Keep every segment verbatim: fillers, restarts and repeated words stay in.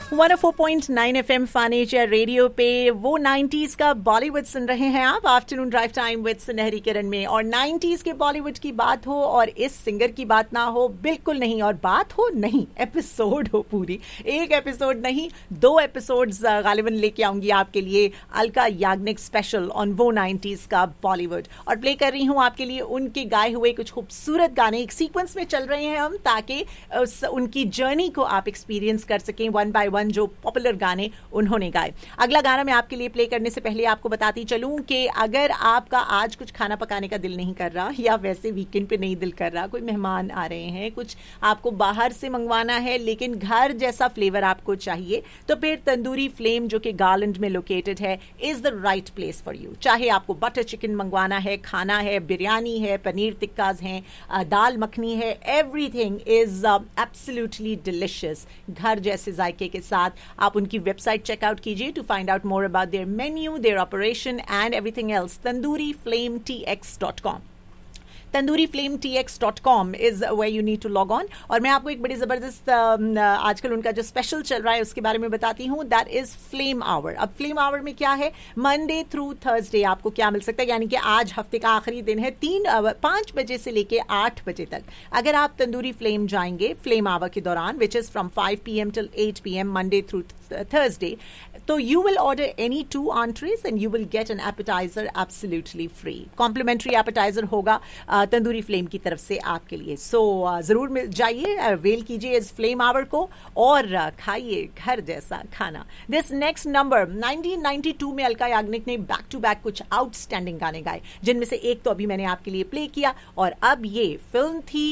One O four point nine FM fun Asia radio पे वो nineties का बॉलीवुड सुन रहे हैं आप आफ्टरनून ड्राइव टाइम विद सुनहरी किरण में। और नाइंटीज़ के बॉलीवुड की बात हो और इस सिंगर की बात ना हो, बिल्कुल नहीं। और बात हो नहीं, एपिसोड हो पूरी, एक एपिसोड नहीं दो एपिसोड्स गालिबन लेके आऊंगी आपके लिए, अलका याग्निक स्पेशल ऑन वो नाइंटीज़ का बॉलीवुड। और प्ले कर रही हूँ आपके लिए उनके गाए हुए कुछ खूबसूरत गाने, एक सीक्वेंस में चल रहे हैं हम, ताकि उस उनकी जर्नी को आप एक्सपीरियंस कर सकें वन बाय वन, जो पॉपुलर गाने उन्होंने गाए। अगला गाना मैं आपके लिए प्ले करने से पहले आपको बताती चलूं कि अगर आपका आज कुछ खाना पकाने का दिल नहीं कर रहा, या वैसे वीकेंड पे नहीं दिल कर रहा, कोई मेहमान आ रहे हैं, कुछ आपको बाहर से मंगवाना है लेकिन घर जैसा फ्लेवर आपको चाहिए, तो फिर तंदूरी फ्लेम जो कि गार्लैंड में लोकेटेड है is the right place for you. चाहे आपको बटर चिकन मंगवाना है, खाना है, बिरयानी है, पनीर टिक्काज हैं, दाल मखनी है, एवरीथिंग इज एब्सोल्युटली डिलिशियस। घर जैसे जायके के साथ आप उनकी वेबसाइट चेकआउट कीजिए to find out more about their menu, their operation and everything else. Tandoori flame T x dot com tandoori flame T x dot com is where you need to log on. और मैं आपको एक बड़ी जबरदस्त आजकल उनका जो स्पेशल चल रहा है उसके बारे में बताती हूँ, दैट इज फ्लेम आवर। अब फ्लेम आवर में क्या है, मंडे थ्रू थर्सडे आपको क्या मिल सकता है, यानी कि आज हफ्ते का आखिरी दिन है, तीन पाँच बजे से लेके आठ बजे तक अगर आप तंदूरी फ्लेम जाएंगे फ्लेम आवर के दौरान, which is from five P M till eight P M Monday through Thursday, तो you will order any two entrees and you will get an appetizer absolutely free. Complimentary appetizer होगा tandoori flame की तरफ से आपके लिए। सो so, uh, जरूर जाइए, well कीजिए इस फ्लेम आवर को और uh, खाइए घर जैसा खाना। This next number nineteen ninety two में अलका याग्निक ने बैक टू बैक कुछ आउटस्टैंडिंग गाने गाए, जिनमें से एक तो अभी मैंने आपके लिए प्ले किया, और अब ये फिल्म थी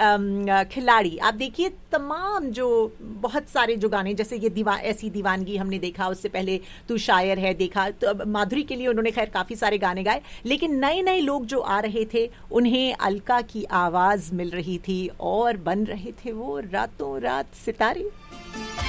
खिलाड़ी। आप देखिए तमाम जो बहुत सारे जो गाने, जैसे ये दीवा ऐसी दीवानगी हमने देखा, उससे पहले तू शायर है देखा, तो माधुरी के लिए उन्होंने खैर काफी सारे गाने गाए, लेकिन नए नए लोग जो आ रहे थे उन्हें अलका की आवाज मिल रही थी और बन रहे थे वो रातों रात सितारे।